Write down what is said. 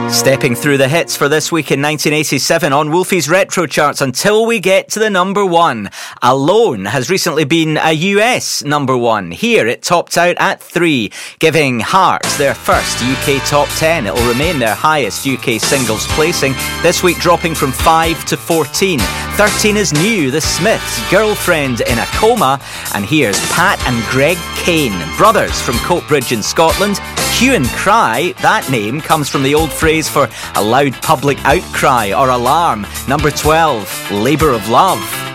Stepping through the hits for this week in 1987 on Wolfie's Retro Charts until we get to the number one. Alone has recently been a US number one. Here it topped out at 3, giving Hearts their first UK top 10. It will remain their highest UK singles placing, this week dropping from 5 to 14. 13 is new, The Smiths, Girlfriend in a Coma. And here's Pat and Greg Kane, brothers from Coatbridge in Scotland. Hue and Cry, that name comes from the old phrase for a loud public outcry or alarm. Number 12, Labour of Love.